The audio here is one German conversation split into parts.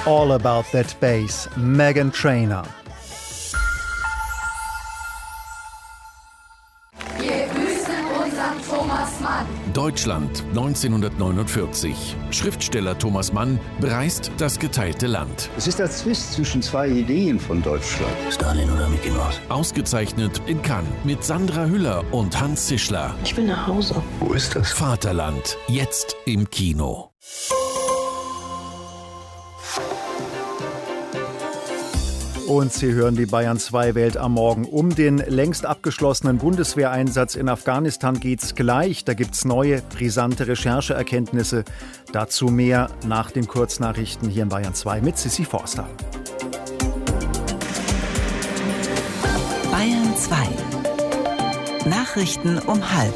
All About That Bass, Meghan Trainor. Wir grüßen unseren Thomas Mann. Deutschland 1949. Schriftsteller Thomas Mann bereist das geteilte Land. Es ist der Zwist zwischen zwei Ideen von Deutschland. Stalin oder Mickey Mouse? Ausgezeichnet in Cannes mit Sandra Hüller und Hans Zischler. Ich will nach Hause. Wo ist das? Vaterland, jetzt im Kino. Und Sie hören die Bayern 2 Welt am Morgen. Um den längst abgeschlossenen Bundeswehreinsatz in Afghanistan geht's gleich. Da gibt's neue, brisante Rechercheerkenntnisse. Dazu mehr nach den Kurznachrichten hier in Bayern 2 mit Sissi Forster. Bayern 2. Nachrichten um 12:30.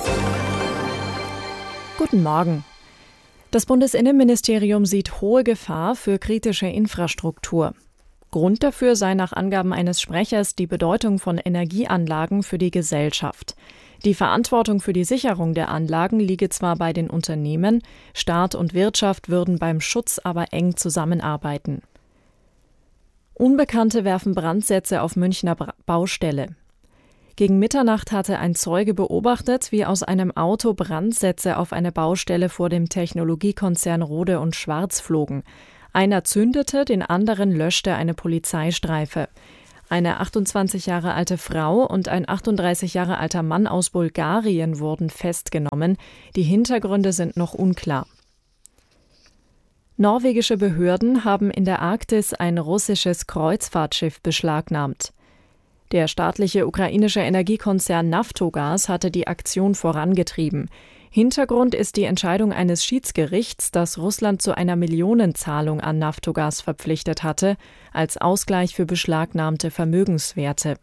Guten Morgen. Das Bundesinnenministerium sieht hohe Gefahr für kritische Infrastruktur. Grund dafür sei nach Angaben eines Sprechers die Bedeutung von Energieanlagen für die Gesellschaft. Die Verantwortung für die Sicherung der Anlagen liege zwar bei den Unternehmen, Staat und Wirtschaft würden beim Schutz aber eng zusammenarbeiten. Unbekannte werfen Brandsätze auf Münchner Baustelle. Gegen Mitternacht hatte ein Zeuge beobachtet, wie aus einem Auto Brandsätze auf eine Baustelle vor dem Technologiekonzern Rohde & Schwarz flogen. Einer zündete, den anderen löschte eine Polizeistreife. Eine 28 Jahre alte Frau und ein 38 Jahre alter Mann aus Bulgarien wurden festgenommen. Die Hintergründe sind noch unklar. Norwegische Behörden haben in der Arktis ein russisches Kreuzfahrtschiff beschlagnahmt. Der staatliche ukrainische Energiekonzern Naftogaz hatte die Aktion vorangetrieben. Hintergrund ist die Entscheidung eines Schiedsgerichts, das Russland zu einer Millionenzahlung an Naftogaz verpflichtet hatte, als Ausgleich für beschlagnahmte Vermögenswerte.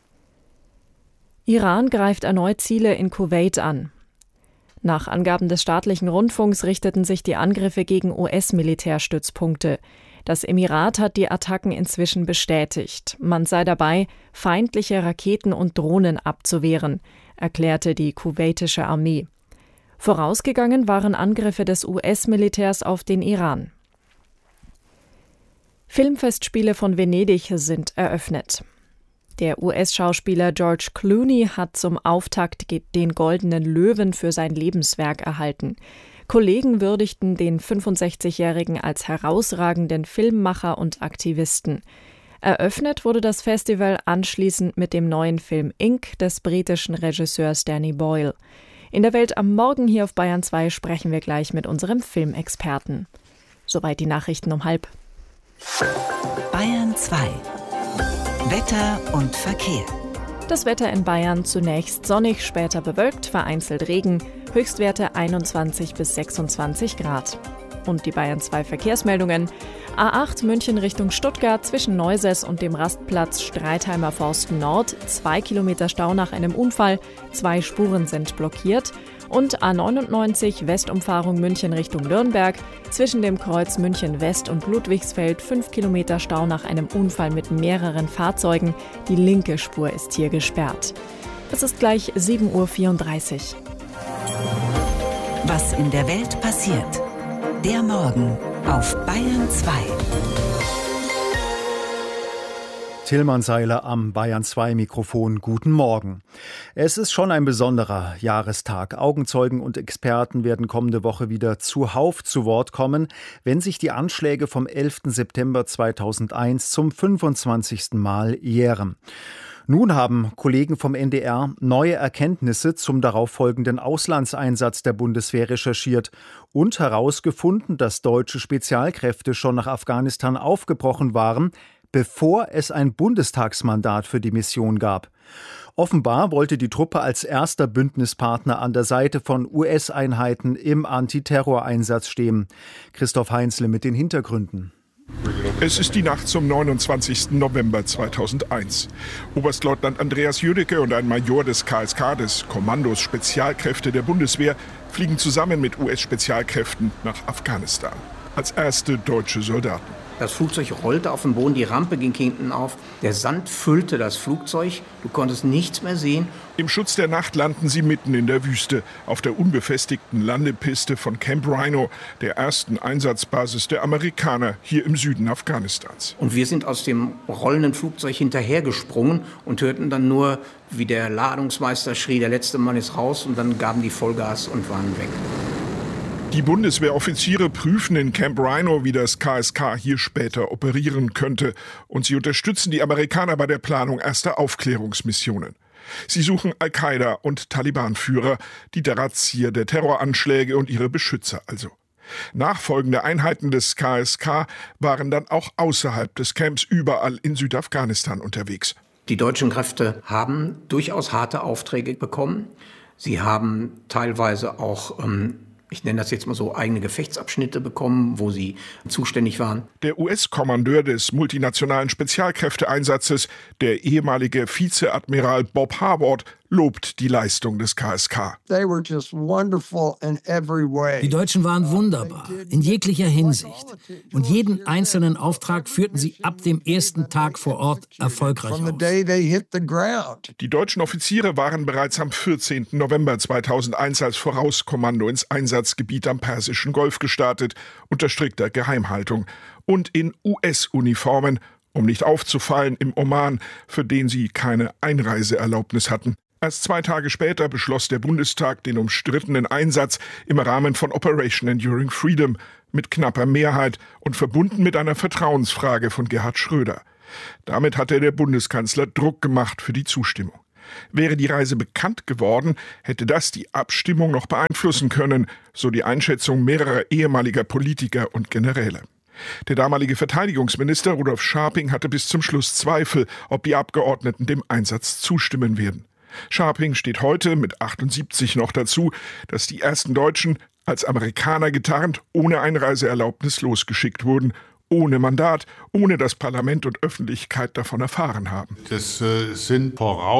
Iran greift erneut Ziele in Kuwait an. Nach Angaben des staatlichen Rundfunks richteten sich die Angriffe gegen US-Militärstützpunkte. Das Emirat hat die Attacken inzwischen bestätigt. Man sei dabei, feindliche Raketen und Drohnen abzuwehren, erklärte die kuwaitische Armee. Vorausgegangen waren Angriffe des US-Militärs auf den Iran. Filmfestspiele von Venedig sind eröffnet. Der US-Schauspieler George Clooney hat zum Auftakt den Goldenen Löwen für sein Lebenswerk erhalten. Kollegen würdigten den 65-Jährigen als herausragenden Filmmacher und Aktivisten. Eröffnet wurde das Festival anschließend mit dem neuen Film Ink des britischen Regisseurs Danny Boyle. In der Welt am Morgen hier auf Bayern 2 sprechen wir gleich mit unserem Filmexperten. Soweit die Nachrichten um 12:30. Bayern 2. Wetter und Verkehr. Das Wetter in Bayern zunächst sonnig, später bewölkt, vereinzelt Regen, Höchstwerte 21 bis 26 Grad. Und die Bayern 2 Verkehrsmeldungen. A8 München Richtung Stuttgart zwischen Neusäß und dem Rastplatz Streitheimer Forsten Nord. 2 Kilometer Stau nach einem Unfall, 2 Spuren sind blockiert. Und A99 Westumfahrung München Richtung Nürnberg. Zwischen dem Kreuz München West und Ludwigsfeld 5 Kilometer Stau nach einem Unfall mit mehreren Fahrzeugen. Die linke Spur ist hier gesperrt. Es ist gleich 7:34 Uhr. Was in der Welt passiert. Der Morgen auf Bayern 2. Tillmann Seiler am Bayern 2 Mikrofon. Guten Morgen. Es ist schon ein besonderer Jahrestag. Augenzeugen und Experten werden kommende Woche wieder zuhauf zu Wort kommen, wenn sich die Anschläge vom 11. September 2001 zum 25. Mal jähren. Nun haben Kollegen vom NDR neue Erkenntnisse zum darauffolgenden Auslandseinsatz der Bundeswehr recherchiert und herausgefunden, dass deutsche Spezialkräfte schon nach Afghanistan aufgebrochen waren, bevor es ein Bundestagsmandat für die Mission gab. Offenbar wollte die Truppe als erster Bündnispartner an der Seite von US-Einheiten im Antiterroreinsatz stehen. Christoph Heinzle mit den Hintergründen. Es ist die Nacht zum 29. November 2001. Oberstleutnant Andreas Jüdecke und ein Major des KSK, des Kommandos Spezialkräfte der Bundeswehr, fliegen zusammen mit US-Spezialkräften nach Afghanistan. als erste deutsche Soldaten. Das Flugzeug rollte auf den Boden, die Rampe ging hinten auf, der Sand füllte das Flugzeug, du konntest nichts mehr sehen. Im Schutz der Nacht landen sie mitten in der Wüste, auf der unbefestigten Landepiste von Camp Rhino, der ersten Einsatzbasis der Amerikaner hier im Süden Afghanistans. Und wir sind aus dem rollenden Flugzeug hinterhergesprungen und hörten dann nur, wie der Ladungsmeister schrie, der letzte Mann ist raus, und dann gaben die Vollgas und waren weg. Die Bundeswehroffiziere prüfen in Camp Rhino, wie das KSK hier später operieren könnte. Und sie unterstützen die Amerikaner bei der Planung erster Aufklärungsmissionen. Sie suchen Al-Qaida und Taliban-Führer, die Drahtzieher der Terroranschläge und ihre Beschützer also. Nachfolgende Einheiten des KSK waren dann auch außerhalb des Camps überall in Südafghanistan unterwegs. Die deutschen Kräfte haben durchaus harte Aufträge bekommen. Sie haben teilweise auch ich nenne das jetzt mal so, eigene Gefechtsabschnitte bekommen, wo sie zuständig waren. Der US-Kommandeur des multinationalen Spezialkräfteeinsatzes, der ehemalige Vizeadmiral Bob Harward, lobt die Leistung des KSK. Die Deutschen waren wunderbar, in jeglicher Hinsicht. Und jeden einzelnen Auftrag führten sie ab dem ersten Tag vor Ort erfolgreich aus. Die deutschen Offiziere waren bereits am 14. November 2001 als Vorauskommando ins Einsatzgebiet am Persischen Golf gestartet, unter strikter Geheimhaltung und in US-Uniformen, um nicht aufzufallen im Oman, für den sie keine Einreiseerlaubnis hatten. Erst 2 Tage später beschloss der Bundestag den umstrittenen Einsatz im Rahmen von Operation Enduring Freedom mit knapper Mehrheit und verbunden mit einer Vertrauensfrage von Gerhard Schröder. Damit hatte der Bundeskanzler Druck gemacht für die Zustimmung. Wäre die Reise bekannt geworden, hätte das die Abstimmung noch beeinflussen können, so die Einschätzung mehrerer ehemaliger Politiker und Generäle. Der damalige Verteidigungsminister Rudolf Scharping hatte bis zum Schluss Zweifel, ob die Abgeordneten dem Einsatz zustimmen werden. Scharping steht heute mit 78 noch dazu, dass die ersten Deutschen als Amerikaner getarnt, ohne Einreiseerlaubnis losgeschickt wurden, ohne Mandat, ohne dass Parlament und Öffentlichkeit davon erfahren haben. Das sind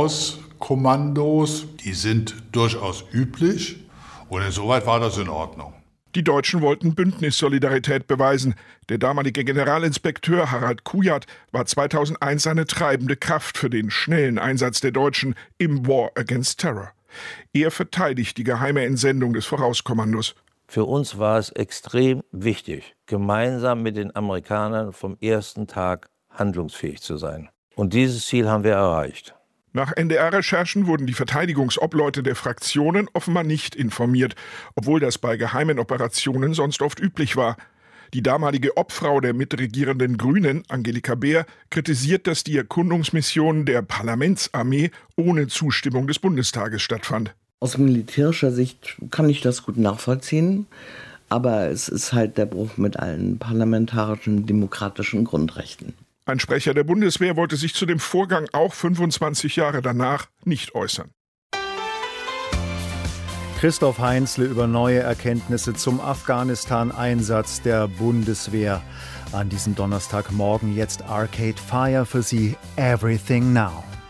Vorauskommandos, die sind durchaus üblich und insoweit war das in Ordnung. Die Deutschen wollten Bündnissolidarität beweisen. Der damalige Generalinspekteur Harald Kujat war 2001 eine treibende Kraft für den schnellen Einsatz der Deutschen im War Against Terror. Er verteidigt die geheime Entsendung des Vorauskommandos. Für uns war es extrem wichtig, gemeinsam mit den Amerikanern vom ersten Tag handlungsfähig zu sein. Und dieses Ziel haben wir erreicht. Nach NDR-Recherchen wurden die Verteidigungsobleute der Fraktionen offenbar nicht informiert, obwohl das bei geheimen Operationen sonst oft üblich war. Die damalige Obfrau der mitregierenden Grünen, Angelika Beer, kritisiert, dass die Erkundungsmission der Parlamentsarmee ohne Zustimmung des Bundestages stattfand. Aus militärischer Sicht kann ich das gut nachvollziehen, aber es ist halt der Bruch mit allen parlamentarischen, demokratischen Grundrechten. Ein Sprecher der Bundeswehr wollte sich zu dem Vorgang auch 25 Jahre danach nicht äußern. Christoph Heinzle über neue Erkenntnisse zum Afghanistan-Einsatz der Bundeswehr. An diesem Donnerstagmorgen jetzt Arcade Fire für Sie, Everything Now.